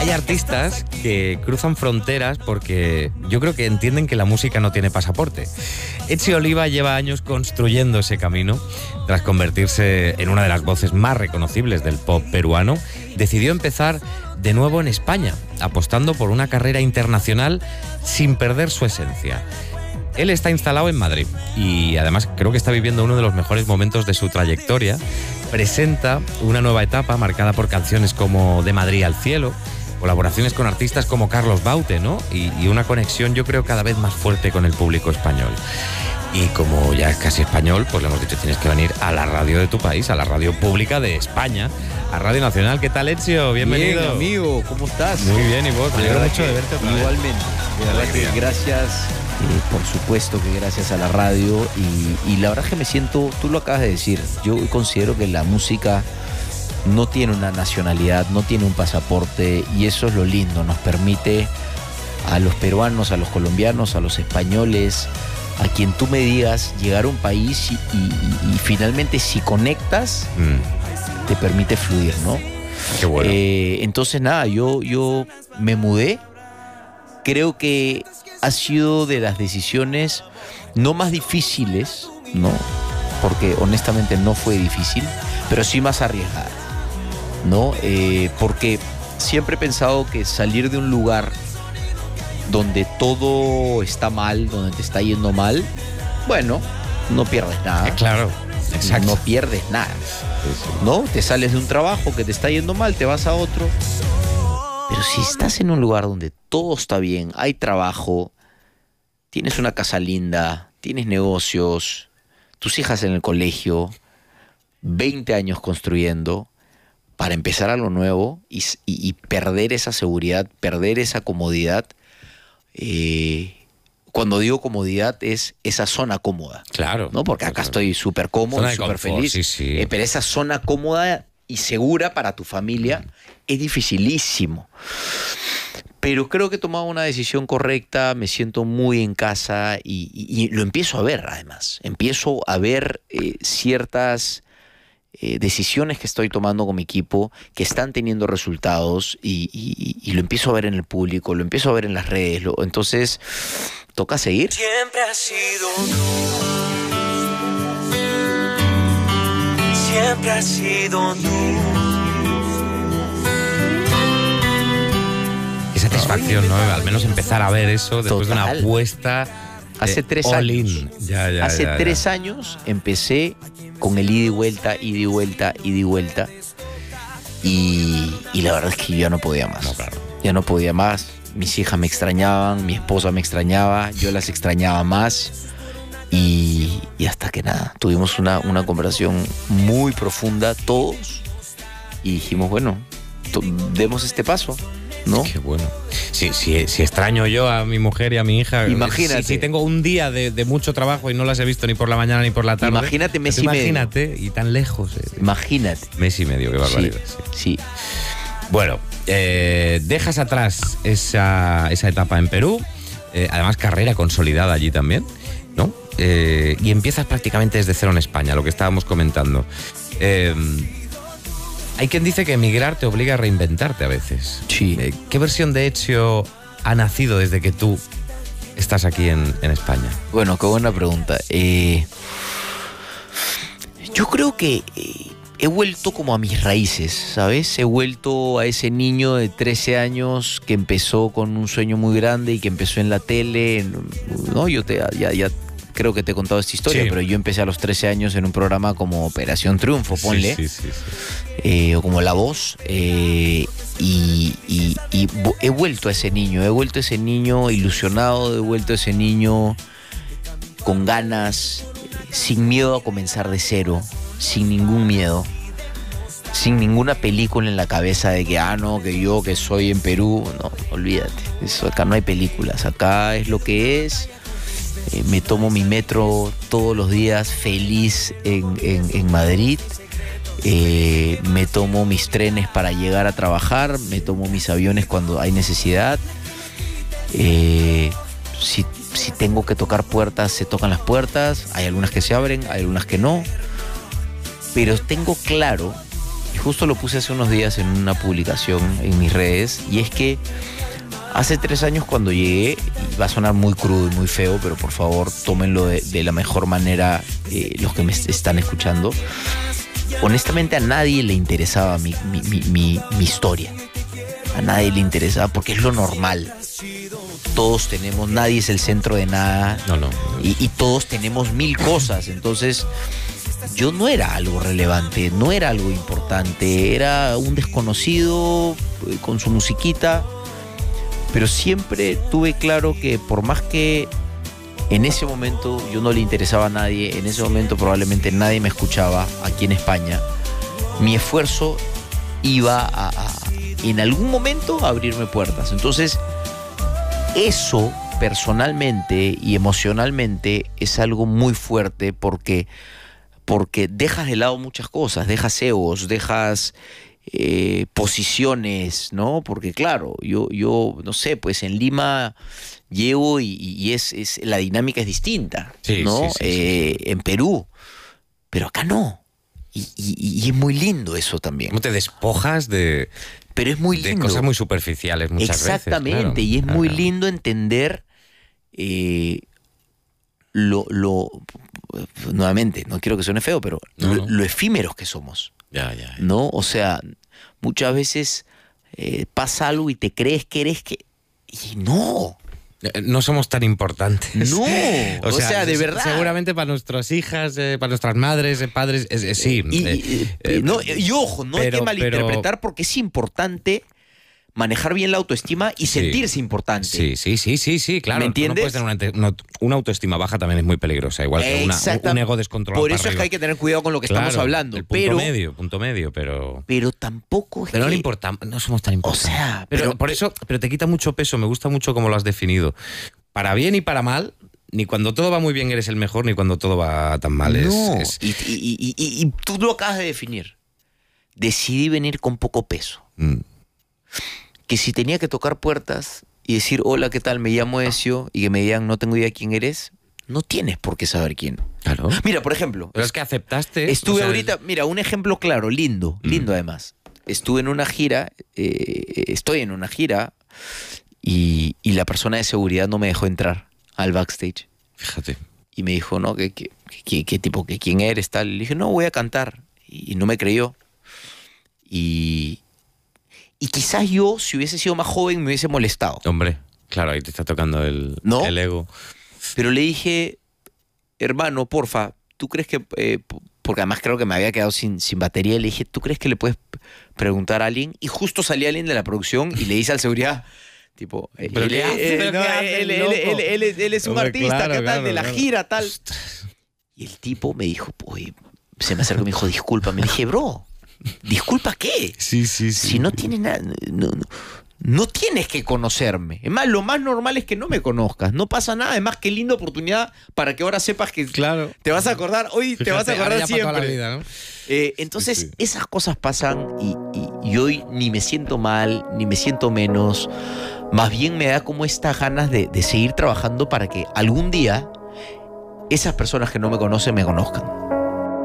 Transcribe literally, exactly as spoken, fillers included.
Hay artistas que cruzan fronteras porque yo creo que entienden que la música no tiene pasaporte. Etsi Oliva lleva años construyendo ese camino. Tras convertirse en una de las voces más reconocibles del pop peruano, decidió empezar de nuevo en España, apostando por una carrera internacional sin perder su esencia. Él está instalado en Madrid y además creo que está viviendo uno de los mejores momentos de su trayectoria. Presenta una nueva etapa marcada por canciones como De Madrid al cielo, colaboraciones con artistas como Carlos Baute, ¿no? Y, y una conexión, yo creo, cada vez más fuerte con el público español. Y como ya es casi español, pues le hemos dicho, tienes que venir a la radio de tu país, a la radio pública de España, a Radio Nacional. ¿Qué tal, Ezio? Bienvenido. Bien, amigo, ¿cómo estás? Muy bien, ¿y vos? Me alegro mucho de verte otra vez. Igualmente, de verdad que gracias, eh, por supuesto que gracias a la radio y, y la verdad es que me siento, tú lo acabas de decir, yo considero que la música no tiene una nacionalidad, no tiene un pasaporte y eso es lo lindo, nos permite a los peruanos, a los colombianos, a los españoles, a quien tú me digas, llegar a un país y, y, y finalmente si conectas, mm. te permite fluir, ¿no? Qué bueno. Eh, entonces nada, yo, yo me mudé, creo que ha sido de las decisiones no más difíciles, ¿no? Porque honestamente no fue difícil, pero sí más arriesgada, ¿no? Eh, porque siempre he pensado que salir de un lugar donde todo está mal, donde te está yendo mal, bueno, no pierdes nada. Eh, claro, exacto. No pierdes nada, ¿no? Te sales de un trabajo que te está yendo mal, te vas a otro. Pero si estás en un lugar donde todo está bien, hay trabajo, tienes una casa linda, tienes negocios, tus hijas en el colegio, veinte años construyendo, para empezar a lo nuevo y, y, y perder esa seguridad, perder esa comodidad. Eh, cuando digo comodidad es esa zona cómoda. Claro. ¿No? Porque acá estoy súper cómodo, súper feliz. Sí, sí. Eh, pero esa zona cómoda y segura para tu familia es dificilísimo. Pero creo que he tomado una decisión correcta, me siento muy en casa y, y, y lo empiezo a ver además. Empiezo a ver eh, ciertas eh, decisiones que estoy tomando con mi equipo que están teniendo resultados y, y, y lo empiezo a ver en el público, lo empiezo a ver en las redes. Lo, entonces, toca seguir. Siempre has sido tú. Siempre has sido tú. Satisfacción, ¿no? Al menos empezar a ver eso después Total. de una apuesta hace tres all años. In. Ya, ya, hace ya, ya. tres años empecé con el ida y vuelta, ida y vuelta, ida y vuelta. Y, y la verdad es que yo ya no podía más. No, claro. Ya no podía más. Mis hijas me extrañaban, mi esposa me extrañaba, yo las extrañaba más. Y, y hasta que nada, tuvimos una, una conversación muy profunda todos y dijimos, bueno, to- demos este paso, ¿no? Qué bueno. Si, si, si extraño yo a mi mujer y a mi hija, Imagínate. Si, si tengo un día de, de mucho trabajo y no las he visto ni por la mañana ni por la tarde. Imagínate mes pues y medio. Imagínate, y tan lejos. Eh. Imagínate. Mes y medio, qué barbaridad. Sí, Sí. sí. Bueno, eh, dejas atrás esa, esa etapa en Perú, eh, además carrera consolidada allí también, ¿no? Eh, y empiezas prácticamente desde cero en España, lo que estábamos comentando. Eh, hay quien dice que emigrar te obliga a reinventarte a veces. Sí. Eh, ¿Qué versión de Ezio ha nacido desde que tú estás aquí en, en España? Bueno, qué buena pregunta. Eh, yo creo que eh, he vuelto como a mis raíces, ¿sabes? He vuelto a ese niño de trece años que empezó con un sueño muy grande y que empezó en la tele, ¿no? Yo te, ya, ya creo que te he contado esta historia, Sí. pero yo empecé a los trece años en un programa como Operación Triunfo, ponle. Sí, sí, sí, sí. Eh, o como La Voz, eh, y, y, y he vuelto a ese niño, he vuelto a ese niño ilusionado, he vuelto a ese niño con ganas, sin miedo a comenzar de cero, sin ningún miedo, sin ninguna película en la cabeza de que, ah, no, que yo que soy en Perú, no, olvídate, eso, acá no hay películas, acá es lo que es. Eh, me tomo mi metro todos los días feliz en, en, en Madrid. Eh, me tomo mis trenes para llegar a trabajar, me tomo mis aviones cuando hay necesidad. Eh, si, si tengo que tocar puertas, se tocan las puertas. Hay algunas que se abren, hay algunas que no. Pero tengo claro y justo lo puse hace unos días en una publicación en mis redes, y es que hace tres años cuando llegué, y va a sonar muy crudo y muy feo, pero por favor tómenlo de, de la mejor manera eh, los que me están escuchando. Honestamente a nadie le interesaba mi, mi, mi, mi, mi historia. A nadie le interesaba porque es lo normal. Todos tenemos, nadie es el centro de nada. No, no. Y, y todos tenemos mil cosas. Entonces yo no era algo relevante, no era algo importante. Era un desconocido eh, con su musiquita. Pero siempre tuve claro que por más que en ese momento yo no le interesaba a nadie, en ese momento probablemente nadie me escuchaba aquí en España, mi esfuerzo iba a, a en algún momento a abrirme puertas. Entonces, eso personalmente y emocionalmente es algo muy fuerte porque, porque dejas de lado muchas cosas, dejas egos, dejas... Eh, posiciones, ¿no? Porque claro, yo, yo no sé, pues en Lima llego y, y es, es la dinámica es distinta, sí, ¿no? Sí, sí, eh, sí. En Perú, pero acá no. Y, y, y es muy lindo eso también. ¿Cómo te despojas de, pero es muy de lindo. cosas muy superficiales muchas Exactamente, veces? Exactamente, y es claro. muy lindo entender eh, lo, lo, nuevamente, no quiero que suene feo, pero No, lo, no. lo efímeros que somos. Ya, ya, ya. ¿No? O sea, muchas veces eh, pasa algo y te crees que eres que... Y no, Eh, No somos tan importantes. no. o, sea, de se- verdad. Seguramente para nuestras hijas, eh, para nuestras madres, eh, padres, eh, eh, sí. Y, eh, y- eh, no, y ojo, no pero- hay que malinterpretar porque es importante manejar bien la autoestima y Sí. sentirse importante. Sí, sí, sí, sí, sí, claro. ¿Me Tú entiendes? No puedes tener una, ante- una- una autoestima baja también es muy peligrosa, igual que una, Exacta- un ego descontrolado. Por para eso es que arriba. hay que tener cuidado con lo que Claro, estamos hablando. El punto pero, medio, punto medio, pero. pero tampoco es Pero no que... le importa, no somos tan importantes. sea, pero, pero- por eso, pero te quita mucho peso, me gusta mucho cómo lo has definido. Para bien y para mal, ni cuando todo va muy bien eres el mejor, ni cuando todo va tan mal es- No, es. y, y- y- y- y tú lo acabas de definir. Decidí venir con poco peso. Mm. Que si tenía que tocar puertas y decir, hola, ¿qué tal? Me llamo Ezio, y que me digan, no tengo idea quién eres, no tienes por qué saber quién. Claro. Mira, por ejemplo, Pero es que aceptaste. estuve o sea, ahorita, mira, un ejemplo claro, lindo, lindo Mm. además. Estuve en una gira, eh, estoy en una gira, y, y la persona de seguridad no me dejó entrar al backstage. Fíjate. Y me dijo, no, ¿qué, qué, qué- qué tipo, que quién eres? Tal. Le dije, no, voy a cantar. Y, y no me creyó. Y, y quizás yo, si hubiese sido más joven, me hubiese molestado. Hombre, claro, ahí te está tocando el, ¿No? el ego. Pero le dije, hermano, porfa, ¿tú crees que...? eh, p- porque además creo que me había quedado sin, sin batería. Y le dije, ¿tú crees que le puedes p- preguntar a alguien? Y justo salía alguien de la producción y le dice al seguridad... Tipo, eh, ¿Pero él, qué hace? eh, ¿Pero no, qué hace él- el él- loco? él- él es- él es un Hombre, artista, claro, ¿qué tal? claro, de la claro. gira, tal. Y el tipo me dijo, oye, se me acercó y me dijo, disculpa. Me dije, bro, ¿disculpa qué? Sí, sí, sí. Si no tienes nada, no, no, no tienes que conocerme. Es más, lo más normal es que no me conozcas. No pasa nada. Es más, qué linda oportunidad para que ahora sepas que Claro. te vas a acordar. Hoy te vas a Fíjate, ahora acordar ya para toda la siempre. vida, ¿no? Eh, entonces, Sí, sí. esas cosas pasan y, y- y hoy ni me siento mal, ni me siento menos. Más bien me da como estas ganas de, de seguir trabajando para que algún día esas personas que no me conocen me conozcan.